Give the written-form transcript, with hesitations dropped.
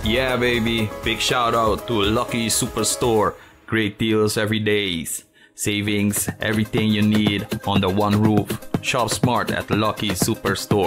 Yeah, baby. Big shout out to Lucky Superstore. Great deals every day. Savings, everything you need on the one roof. Shop smart at Lucky Superstore.